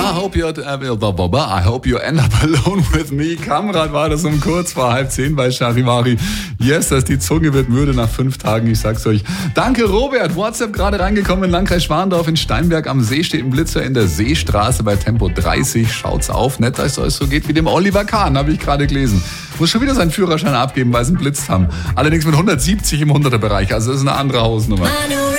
I hope you end up alone with me. Kamrat war das um kurz vor 9:30 bei Charivari. Yes, die Zunge wird müde nach 5 Tagen, ich sag's euch. Danke Robert, WhatsApp gerade reingekommen in Landkreis Schwandorf. In Steinberg am See steht ein Blitzer in der Seestraße bei Tempo 30. Schaut's auf, nicht, dass es euch so geht wie dem Oliver Kahn, habe ich gerade gelesen. Muss schon wieder seinen Führerschein abgeben, weil sie ihn blitzt haben. Allerdings mit 170 im 100er-Bereich, also das ist eine andere Hausnummer.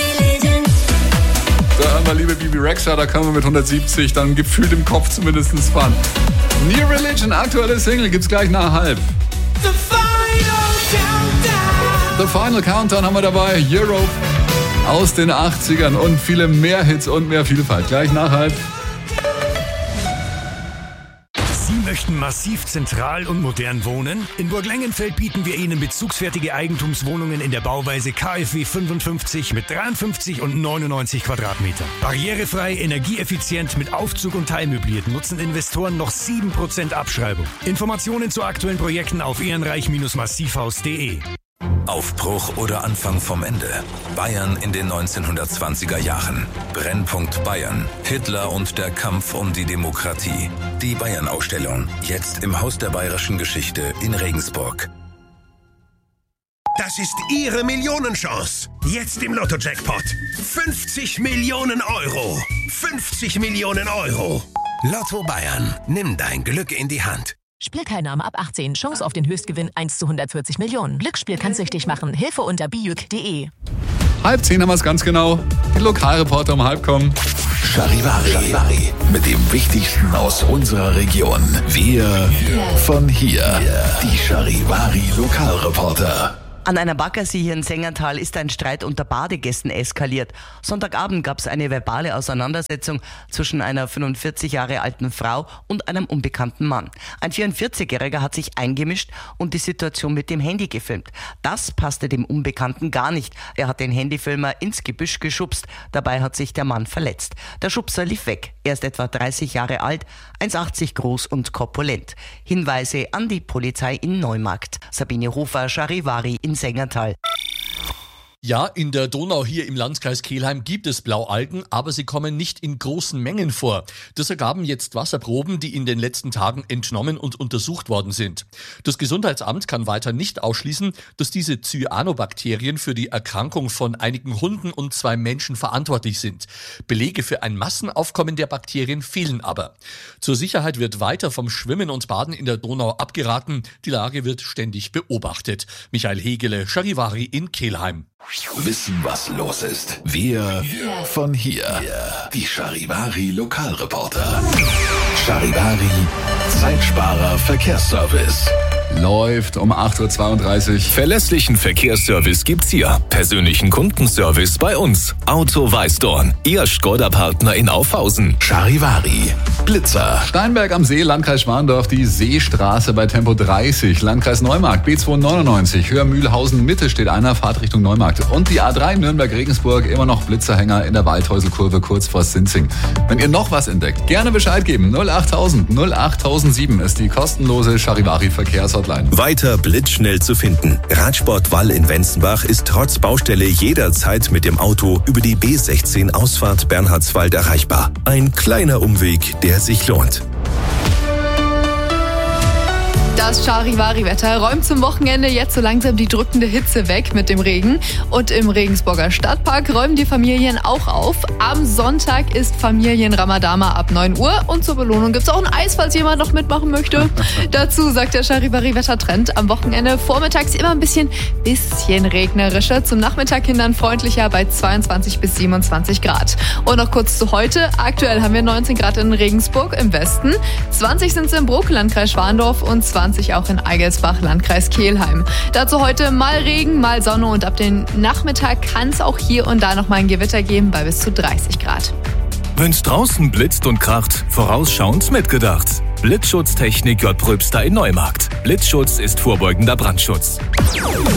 Da haben wir liebe Bibi Rexha, da kann man mit 170 dann gefühlt im Kopf zumindest fahren. New Religion, aktuelle Single, gibt's gleich nach 12:30. The Final Countdown haben wir dabei, Europe aus den 80ern und viele mehr Hits und mehr Vielfalt. Gleich nach 12:30. Sie möchten massiv zentral und modern wohnen? In Burglengenfeld bieten wir Ihnen bezugsfertige Eigentumswohnungen in der Bauweise KfW 55 mit 53 und 99 Quadratmetern. Barrierefrei, energieeffizient, mit Aufzug und teilmöbliert nutzen Investoren noch 7% Abschreibung. Informationen zu aktuellen Projekten auf ehrenreich-massivhaus.de. Aufbruch oder Anfang vom Ende. Bayern in den 1920er Jahren. Brennpunkt Bayern. Hitler und der Kampf um die Demokratie. Die Bayern-Ausstellung. Jetzt im Haus der bayerischen Geschichte in Regensburg. Das ist Ihre Millionenchance. Jetzt im Lotto-Jackpot. 50 Millionen Euro. 50 Millionen Euro. Lotto Bayern. Nimm dein Glück in die Hand. Spielteilnahme ab 18. Chance auf den Höchstgewinn 1:140 Millionen. Glücksspiel kann süchtig machen. Hilfe unter bijuk.de. 9:30 haben wir es ganz genau. Die Lokalreporter um 9:30 kommen. Charivari. Mit dem Wichtigsten aus unserer Region. Wir von hier. Die Charivari Lokalreporter. An einer Baggersee hier in Sengertal ist ein Streit unter Badegästen eskaliert. Sonntagabend gab es eine verbale Auseinandersetzung zwischen einer 45 Jahre alten Frau und einem unbekannten Mann. Ein 44-Jähriger hat sich eingemischt und die Situation mit dem Handy gefilmt. Das passte dem Unbekannten gar nicht. Er hat den Handyfilmer ins Gebüsch geschubst. Dabei hat sich der Mann verletzt. Der Schubser lief weg. Er ist etwa 30 Jahre alt, 1,80 groß und korpulent. Hinweise an die Polizei in Neumarkt. Sabine Hofer, Charivari in Sengertal. Ja, in der Donau hier im Landkreis Kelheim gibt es Blaualgen, aber sie kommen nicht in großen Mengen vor. Das ergaben jetzt Wasserproben, die in den letzten Tagen entnommen und untersucht worden sind. Das Gesundheitsamt kann weiter nicht ausschließen, dass diese Cyanobakterien für die Erkrankung von einigen Hunden und 2 Menschen verantwortlich sind. Belege für ein Massenaufkommen der Bakterien fehlen aber. Zur Sicherheit wird weiter vom Schwimmen und Baden in der Donau abgeraten. Die Lage wird ständig beobachtet. Michael Hegele, Charivari in Kelheim. Wissen, was los ist. Wir von hier. Die Charivari Lokalreporter. Charivari Zeitsparer Verkehrsservice. Läuft um 8:32 Uhr. Verlässlichen Verkehrsservice gibt's hier. Persönlichen Kundenservice bei uns. Auto Weißdorn. Ihr Skoda-Partner in Aufhausen. Charivari Blitzer. Steinberg am See, Landkreis Schwandorf, die Seestraße bei Tempo 30. Landkreis Neumarkt, B299. Hörmühlhausen Mitte steht einer, Fahrt Richtung Neumarkt. Und die A3 Nürnberg-Regensburg, immer noch Blitzerhänger in der Waldhäuselkurve kurz vor Sinzing. Wenn ihr noch was entdeckt, gerne Bescheid geben. 08000 08007 ist die kostenlose Charivari Verkehrshotline. Weiter blitzschnell zu finden. Radsport Wall in Wenzenbach ist trotz Baustelle jederzeit mit dem Auto über die B16 Ausfahrt Bernhardswald erreichbar. Ein kleiner Umweg, der sich lohnt. Das Charivari-Wetter räumt zum Wochenende jetzt so langsam die drückende Hitze weg mit dem Regen. Und im Regensburger Stadtpark räumen die Familien auch auf. Am Sonntag ist Familien-Ramadama ab 9 Uhr. Und zur Belohnung gibt es auch ein Eis, falls jemand noch mitmachen möchte. Dazu sagt der Charivari-Wettertrend am Wochenende vormittags immer ein bisschen regnerischer. Zum Nachmittag hin dann freundlicher bei 22 bis 27 Grad. Und noch kurz zu heute. Aktuell haben wir 19 Grad in Regensburg im Westen. 20 sind es im Bruck, Landkreis Schwandorf und 20 auch in Eigelsbach, Landkreis Kelheim. Dazu heute mal Regen, mal Sonne und ab dem Nachmittag kann es auch hier und da noch mal ein Gewitter geben bei bis zu 30 Grad. Wenn's draußen blitzt und kracht, vorausschauend mitgedacht. Blitzschutztechnik J. Pröbster in Neumarkt. Blitzschutz ist vorbeugender Brandschutz.